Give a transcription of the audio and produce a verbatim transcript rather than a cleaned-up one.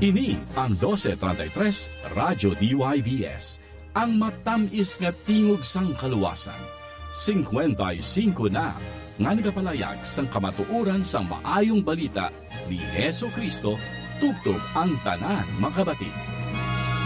Ini ang twelve thirty-three Radyo D Y V S, ang matamis nga tingog sang kaluwasan. fifty-five na nga nagapalayag sang kamatuoran sang maayong balita ni Heso Kristo tubtob ang tanan makabati.